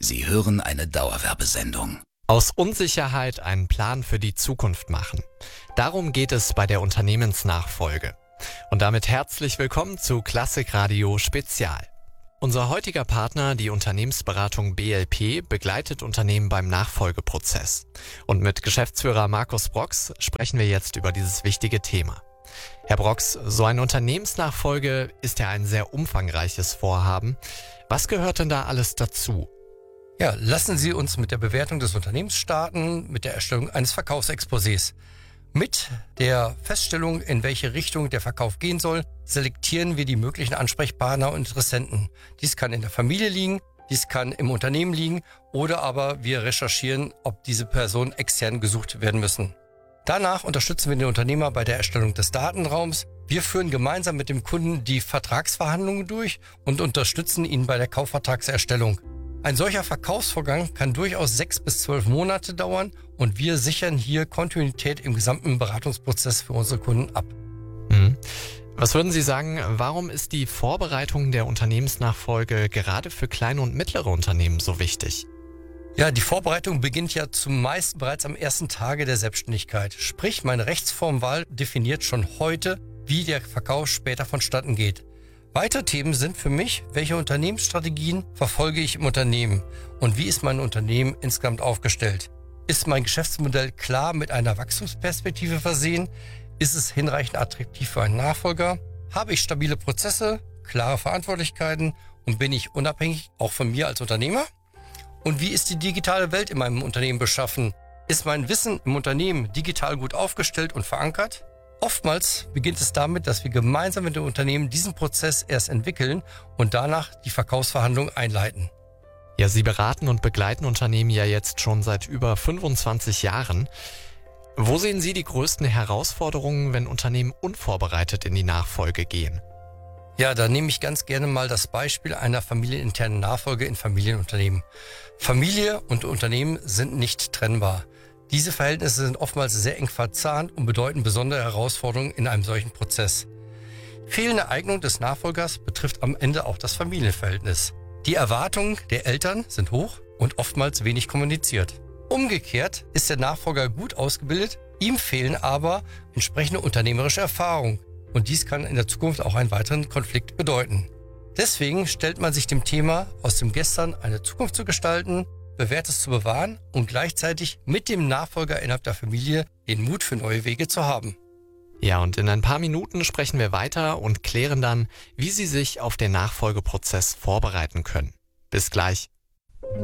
Sie hören eine Dauerwerbesendung. Aus Unsicherheit einen Plan für die Zukunft machen. Darum geht es bei der Unternehmensnachfolge. Und damit herzlich willkommen zu Klassikradio Spezial. Unser heutiger Partner, die Unternehmensberatung BLP, begleitet Unternehmen beim Nachfolgeprozess. Und mit Geschäftsführer Markus Brox sprechen wir jetzt über dieses wichtige Thema. Herr Brox, so eine Unternehmensnachfolge ist ja ein sehr umfangreiches Vorhaben. Was gehört denn da alles dazu? Ja, lassen Sie uns mit der Bewertung des Unternehmens starten, mit der Erstellung eines Verkaufsexposés. Mit der Feststellung, in welche Richtung der Verkauf gehen soll, selektieren wir die möglichen Ansprechpartner und Interessenten. Dies kann in der Familie liegen, dies kann im Unternehmen liegen oder aber wir recherchieren, ob diese Personen extern gesucht werden müssen. Danach unterstützen wir den Unternehmer bei der Erstellung des Datenraums. Wir führen gemeinsam mit dem Kunden die Vertragsverhandlungen durch und unterstützen ihn bei der Kaufvertragserstellung. Ein solcher Verkaufsvorgang kann durchaus 6 bis 12 Monate dauern und wir sichern hier Kontinuität im gesamten Beratungsprozess für unsere Kunden ab. Was würden Sie sagen, warum ist die Vorbereitung der Unternehmensnachfolge gerade für kleine und mittlere Unternehmen so wichtig? Ja, die Vorbereitung beginnt ja zumeist bereits am ersten Tage der Selbstständigkeit. Sprich, meine Rechtsformwahl definiert schon heute, wie der Verkauf später vonstatten geht. Weitere Themen sind für mich, welche Unternehmensstrategien verfolge ich im Unternehmen und wie ist mein Unternehmen insgesamt aufgestellt? Ist mein Geschäftsmodell klar mit einer Wachstumsperspektive versehen? Ist es hinreichend attraktiv für einen Nachfolger? Habe ich stabile Prozesse, klare Verantwortlichkeiten und bin ich unabhängig auch von mir als Unternehmer? Und wie ist die digitale Welt in meinem Unternehmen beschaffen? Ist mein Wissen im Unternehmen digital gut aufgestellt und verankert? Oftmals beginnt es damit, dass wir gemeinsam mit dem Unternehmen diesen Prozess erst entwickeln und danach die Verkaufsverhandlungen einleiten. Ja, Sie beraten und begleiten Unternehmen ja jetzt schon seit über 25 Jahren. Wo sehen Sie die größten Herausforderungen, wenn Unternehmen unvorbereitet in die Nachfolge gehen? Ja, da nehme ich ganz gerne mal das Beispiel einer familieninternen Nachfolge in Familienunternehmen. Familie und Unternehmen sind nicht trennbar. Diese Verhältnisse sind oftmals sehr eng verzahnt und bedeuten besondere Herausforderungen in einem solchen Prozess. Fehlende Eignung des Nachfolgers betrifft am Ende auch das Familienverhältnis. Die Erwartungen der Eltern sind hoch und oftmals wenig kommuniziert. Umgekehrt ist der Nachfolger gut ausgebildet, ihm fehlen aber entsprechende unternehmerische Erfahrungen. Und dies kann in der Zukunft auch einen weiteren Konflikt bedeuten. Deswegen stellt man sich dem Thema, aus dem Gestern eine Zukunft zu gestalten, Bewährtes zu bewahren und gleichzeitig mit dem Nachfolger innerhalb der Familie den Mut für neue Wege zu haben. Ja, und in ein paar Minuten sprechen wir weiter und klären dann, wie Sie sich auf den Nachfolgeprozess vorbereiten können. Bis gleich.